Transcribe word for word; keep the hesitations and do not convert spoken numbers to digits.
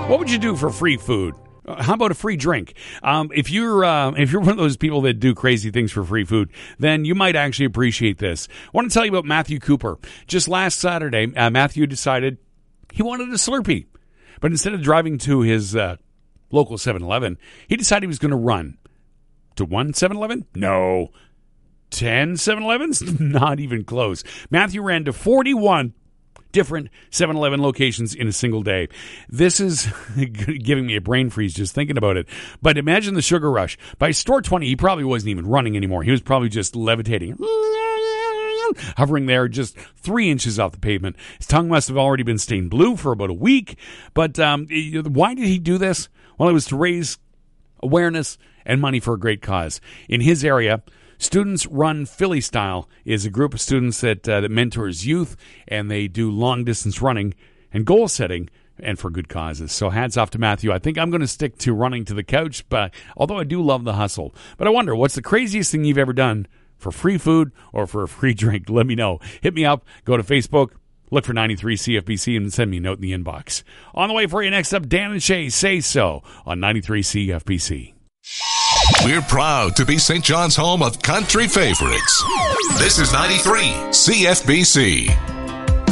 What would you do for free food? How about a free drink? Um, if you're uh, if you're one of those people that do crazy things for free food, then you might actually appreciate this. I want to tell you about Matthew Cooper. Just last Saturday, uh, Matthew decided he wanted a Slurpee. But instead of driving to his uh, local seven eleven, he decided he was going to run. To one seven eleven? No. ten seven elevens? Not even close. Matthew ran to forty-one different seven eleven locations in a single day. This is giving me a brain freeze just thinking about it. But imagine the sugar rush. By store twenty, he probably wasn't even running anymore. He was probably just levitating, hovering there just three inches off the pavement. His tongue must have already been stained blue for about a week. But um, why did he do this? Well, it was to raise awareness and money for a great cause. In his area, Students Run Philly Style is a group of students that uh, that mentors youth, and they do long-distance running and goal setting, and for good causes. So hats off to Matthew. I think I'm going to stick to running to the couch, but although I do love the hustle. But I wonder, what's the craziest thing you've ever done for free food or for a free drink? Let me know. Hit me up. Go to Facebook. Look for ninety-three C F B C and send me a note in the inbox. On the way for you next up, Dan and Shay Say So on ninety-three C F B C. We're proud to be Saint John's home of country favorites. This is ninety-three C F B C.